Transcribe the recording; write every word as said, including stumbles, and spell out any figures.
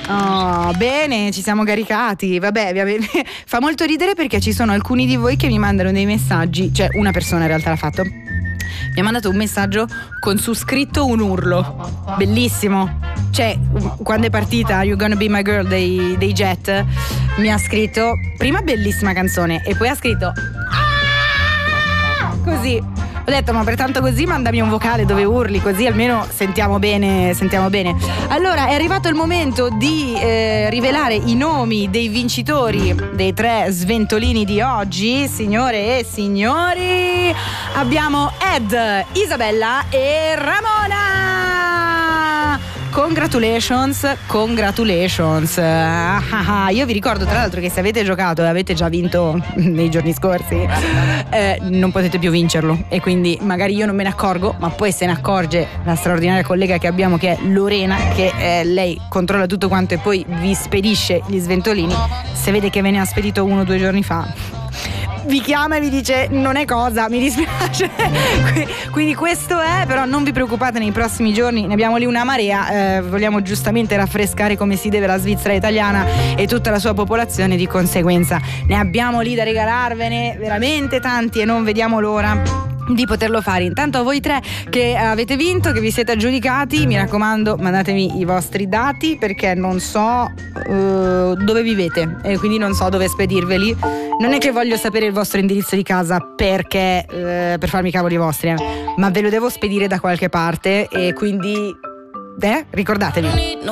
Oh, bene, ci siamo caricati. Vabbè, vi ave- fa molto ridere perché ci sono alcuni di voi che mi mandano dei messaggi. Cioè, una persona in realtà l'ha fatto. Mi ha mandato un messaggio con su scritto un urlo. Bellissimo. Cioè, quando è partita You Gonna Be My Girl dei, dei Jet, mi ha scritto prima bellissima canzone e poi ha scritto "Ah!" così. Ho detto, ma pertanto così mandami un vocale dove urli, così almeno sentiamo bene, sentiamo bene. Allora, è arrivato il momento di eh, rivelare i nomi dei vincitori dei tre sventolini di oggi. Signore e signori, abbiamo Ed, Isabella e Ramona. Congratulations, congratulations. Ah, ah, ah. Io vi ricordo tra l'altro che se avete giocato e avete già vinto nei giorni scorsi, eh, non potete più vincerlo, e quindi magari io non me ne accorgo, ma poi se ne accorge la straordinaria collega che abbiamo, che è Lorena, che eh, lei controlla tutto quanto e poi vi spedisce gli sventolini. Se vede che ve ne ha spedito uno due giorni fa, vi chiama e vi dice non è cosa, mi dispiace. Quindi questo è, però non vi preoccupate, nei prossimi giorni ne abbiamo lì una marea. Eh, vogliamo giustamente raffrescare come si deve la Svizzera italiana e tutta la sua popolazione, di conseguenza ne abbiamo lì da regalarvene veramente tanti e non vediamo l'ora di poterlo fare. Intanto a voi tre che avete vinto, che vi siete aggiudicati, mi raccomando, mandatemi i vostri dati perché non so uh, dove vivete e quindi non so dove spedirveli. Non è che voglio sapere il vostro indirizzo di casa perché uh, per farmi i cavoli vostri, eh, ma ve lo devo spedire da qualche parte e quindi eh, ricordatevi.